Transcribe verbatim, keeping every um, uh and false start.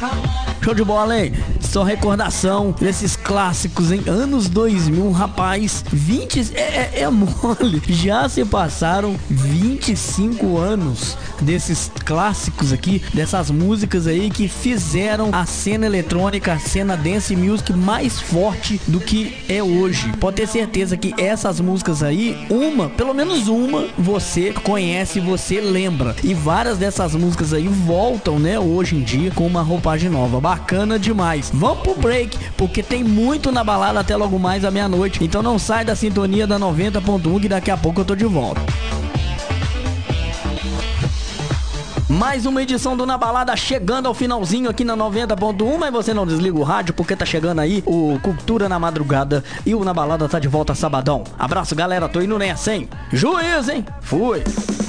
Show de bola, hein? Só recordação desses clássicos em anos dois mil, rapaz. vinte é, é, é mole. Já se passaram vinte e cinco anos desses clássicos aqui, dessas músicas aí que fizeram a cena eletrônica, a cena dance music mais forte do que é hoje. Pode ter certeza que essas músicas aí, uma, pelo menos uma, você conhece, você lembra. E várias dessas músicas aí voltam, né, hoje em dia com uma roupagem nova. Bacana demais. Vamos pro break, porque tem muito na balada até logo mais à meia-noite. Então não sai da sintonia da noventa ponto um que daqui a pouco eu tô de volta. Mais uma edição do Na Balada chegando ao finalzinho aqui na noventa ponto um, mas você não desliga o rádio porque tá chegando aí o Cultura na Madrugada e o Na Balada tá de volta sabadão. Abraço, galera, tô indo nessa, hein? Juiz, hein? Fui!